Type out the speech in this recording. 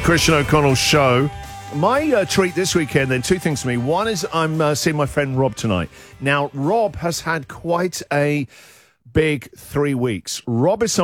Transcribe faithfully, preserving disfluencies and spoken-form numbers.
Christian O'Connell show. My uh, treat this weekend, then, two things for me. One is I'm uh, seeing my friend Rob tonight. Now, Rob has had quite a big three weeks. Rob is